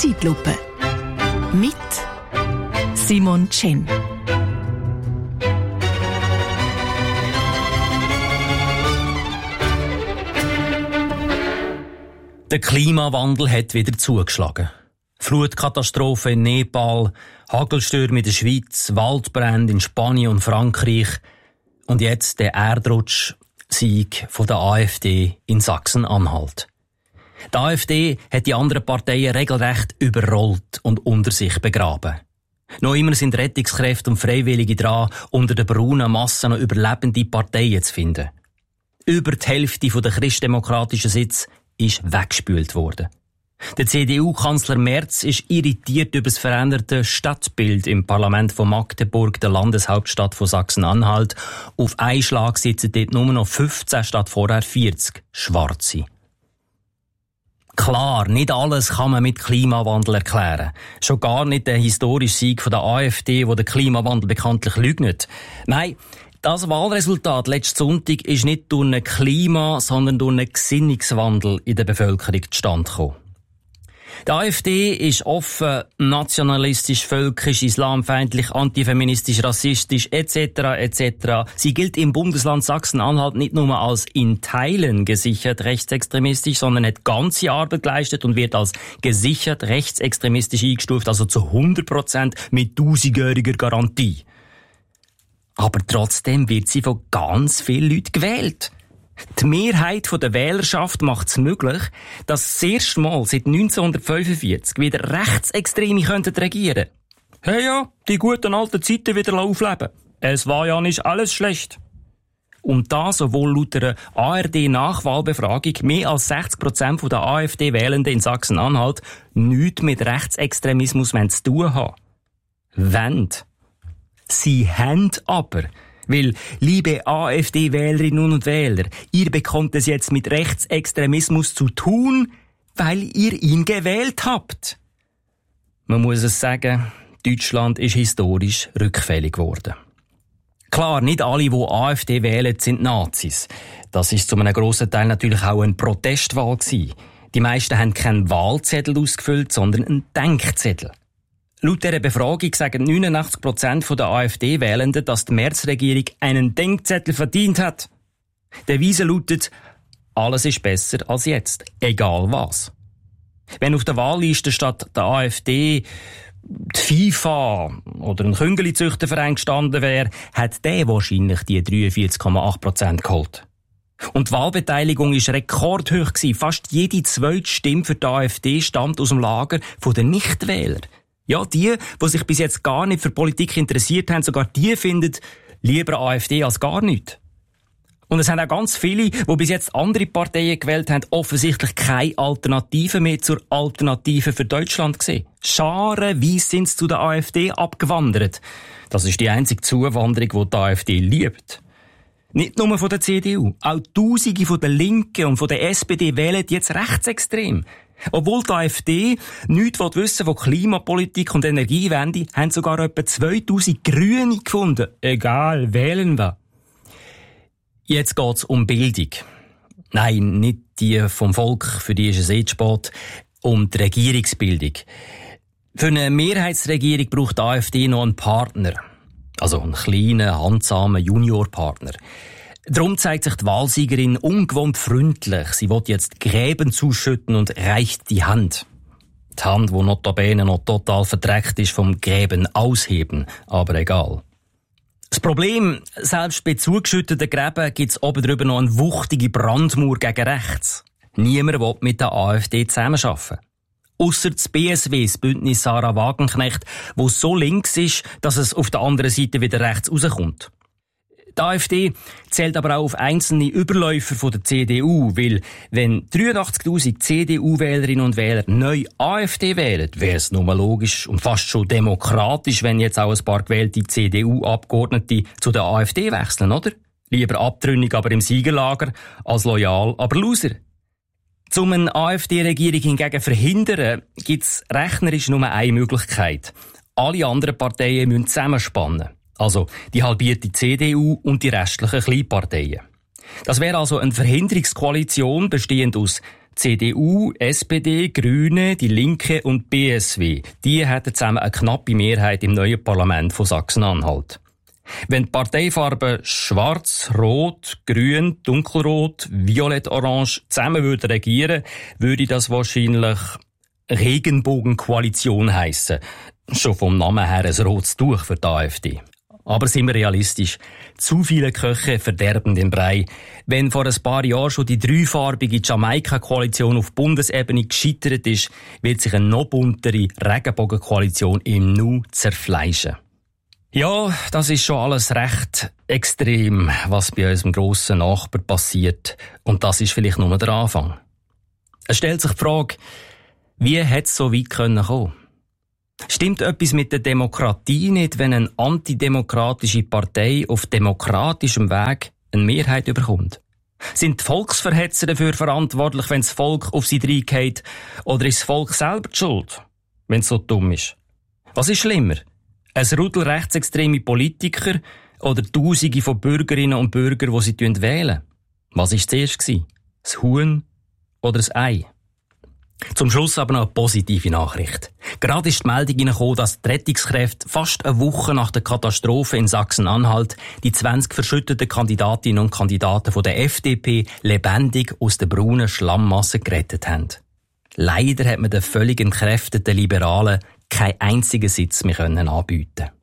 Zeitlupe. Mit Simon Chen. Der Klimawandel hat wieder zugeschlagen. Flutkatastrophen in Nepal, Hagelstürme in der Schweiz, Waldbrände in Spanien und Frankreich und jetzt der Erdrutsch-Sieg von der AfD in Sachsen-Anhalt. Die AfD hat die anderen Parteien regelrecht überrollt und unter sich begraben. Noch immer sind Rettungskräfte und Freiwillige dran, unter der braunen Masse noch überlebende Parteien zu finden. Über die Hälfte der christdemokratischen Sitze ist weggespült worden. Der CDU-Kanzler Merz ist irritiert über das veränderte Stadtbild im Parlament von Magdeburg, der Landeshauptstadt von Sachsen-Anhalt. Auf einen Schlag sitzen dort nur noch 15 statt vorher 40 Schwarze. Klar, nicht alles kann man mit Klimawandel erklären. Schon gar nicht der historische Sieg von der AfD, wo der Klimawandel bekanntlich lügt. Nein, das Wahlresultat letzten Sonntag ist nicht durch einen Klima-, sondern durch einen Gesinnungswandel in der Bevölkerung zustande gekommen. Die AfD ist offen, nationalistisch, völkisch, islamfeindlich, antifeministisch, rassistisch etc. etc. Sie gilt im Bundesland Sachsen-Anhalt nicht nur als in Teilen gesichert rechtsextremistisch, sondern hat ganze Arbeit geleistet und wird als gesichert rechtsextremistisch eingestuft, also zu 100% mit 1000-jähriger Garantie. Aber trotzdem wird sie von ganz vielen Leuten gewählt. Die Mehrheit der Wählerschaft macht es möglich, dass das erste Mal seit 1945 wieder Rechtsextreme regieren könnten. Hey ja, die guten alten Zeiten wieder aufleben. Es war ja nicht alles schlecht. Und da sowohl laut einer ARD-Nachwahlbefragung mehr als 60% der AfD-Wählenden in Sachsen-Anhalt nichts mit Rechtsextremismus zu tun haben. Wollen. Sie haben aber. Weil, liebe AfD-Wählerinnen und Wähler, ihr bekommt es jetzt mit Rechtsextremismus zu tun, weil ihr ihn gewählt habt. Man muss es sagen, Deutschland ist historisch rückfällig geworden. Klar, nicht alle, die AfD wählen, sind Nazis. Das ist zu einem grossen Teil natürlich auch eine Protestwahl gewesen. Die meisten haben keinen Wahlzettel ausgefüllt, sondern einen Denkzettel. Laut dieser Befragung sagen 89% der AfD-Wählenden, dass die Merz-Regierung einen Denkzettel verdient hat. Die Devise lautet, alles ist besser als jetzt, egal was. Wenn auf der Wahlliste statt der AfD die FIFA oder ein Küngeli-Züchterverein gestanden wäre, hat der wahrscheinlich die 43,8% geholt. Und die Wahlbeteiligung war rekordhoch gewesen. Fast jede zweite Stimme für die AfD stammt aus dem Lager der Nichtwähler. Ja, die sich bis jetzt gar nicht für Politik interessiert haben, sogar die finden lieber AfD als gar nichts. Und es haben auch ganz viele, die bis jetzt andere Parteien gewählt haben, offensichtlich keine Alternative mehr zur Alternative für Deutschland gesehen. Scharenweise sind sie zu der AfD abgewandert. Das ist die einzige Zuwanderung, die AfD liebt. Nicht nur von der CDU, auch Tausende von der Linken und von der SPD wählen jetzt rechtsextrem. Obwohl die AfD nichts wissen von Klimapolitik und Energiewende, haben sogar etwa 2000 Grüne gefunden. Egal, wählen wir. Jetzt geht's um Bildung. Nein, nicht die vom Volk, für die ist es zu spät. Um die Regierungsbildung. Für eine Mehrheitsregierung braucht die AfD noch einen Partner. Also einen kleinen, handsamen Juniorpartner. Darum zeigt sich die Wahlsiegerin ungewohnt freundlich. Sie will jetzt Gräben zuschütten und reicht die Hand. Die Hand, die notabene noch total verdreckt ist vom Gräben ausheben. Aber egal. Das Problem, selbst bei zugeschütteten Gräben gibt es oben drüber noch eine wuchtige Brandmauer gegen rechts. Niemand will mit der AfD zusammenarbeiten. Ausser das BSW, das Bündnis Sarah Wagenknecht, wo so links ist, dass es auf der anderen Seite wieder rechts rauskommt. Die AfD zählt aber auch auf einzelne Überläufer von der CDU, weil wenn 83.000 CDU-Wählerinnen und Wähler neu AfD wählen, wäre es nur logisch und fast schon demokratisch, wenn jetzt auch ein paar gewählte CDU-Abgeordnete zu der AfD wechseln, oder? Lieber abtrünnig, aber im Siegerlager, als loyal, aber Loser. Um eine AfD-Regierung hingegen verhindern, gibt es rechnerisch nur eine Möglichkeit. Alle anderen Parteien müssen zusammenspannen. Also die halbierte CDU und die restlichen Kleinparteien. Das wäre also eine Verhinderungskoalition bestehend aus CDU, SPD, Grüne, die Linke und BSW, die hätten zusammen eine knappe Mehrheit im neuen Parlament von Sachsen-Anhalt. Wenn die Parteifarben Schwarz, Rot, Grün, Dunkelrot, Violett, Orange zusammen würden regieren, würde das wahrscheinlich Regenbogenkoalition heissen. Schon vom Namen her ein rotes Tuch für die AfD. Aber sind wir realistisch, zu viele Köche verderben den Brei. Wenn vor ein paar Jahren schon die dreifarbige Jamaika-Koalition auf Bundesebene gescheitert ist, wird sich eine noch buntere Regenbogenkoalition im Nu zerfleischen. Ja, das ist schon alles recht extrem, was bei unserem grossen Nachbar passiert. Und das ist vielleicht nur der Anfang. Es stellt sich die Frage, wie hätte es so weit kommen können? Stimmt etwas mit der Demokratie nicht, wenn eine antidemokratische Partei auf demokratischem Weg eine Mehrheit bekommt? Sind die Volksverhetzer dafür verantwortlich, wenn das Volk auf sie reingeht? Oder ist das Volk selber die Schuld, wenn es so dumm ist? Was ist schlimmer? Ein Rudel rechtsextreme Politiker oder Tausende von Bürgerinnen und Bürgern, die sie wählen? Was war zuerst? Das Huhn oder das Ei? Zum Schluss aber noch eine positive Nachricht. Gerade ist die Meldung hineingekommen, dass die Rettungskräfte fast eine Woche nach der Katastrophe in Sachsen-Anhalt die 20 verschütteten Kandidatinnen und Kandidaten von der FDP lebendig aus der braunen Schlammmasse gerettet haben. Leider hat man den völlig entkräfteten Liberalen keinen einzigen Sitz mehr anbieten können.